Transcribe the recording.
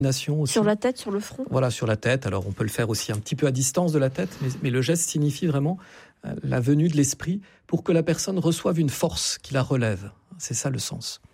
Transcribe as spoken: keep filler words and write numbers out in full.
Nation aussi. Sur la tête, sur le front ? Voilà, sur la tête. Alors on peut le faire aussi un petit peu à distance de la tête, mais, mais le geste signifie vraiment la venue de l'esprit pour que la personne reçoive une force qui la relève. C'est ça le sens.